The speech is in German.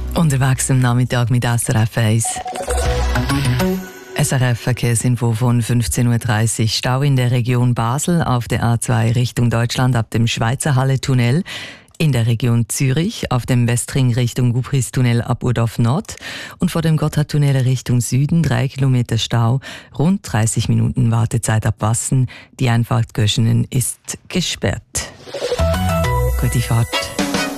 Unterwegs am Nachmittag mit SRF 1. SRF-Verkehrsinfo von 15.30 Uhr. Stau in der Region Basel auf der A2 Richtung Deutschland ab dem Schweizerhalle-Tunnel. In der Region Zürich auf dem Westring Richtung Gubris-Tunnel ab Urdorf Nord und vor dem Gotthardtunnel Richtung Süden 3 Kilometer Stau, rund 30 Minuten Wartezeit ab Wassen. Die Einfahrt Göschenen ist gesperrt. Gute Fahrt.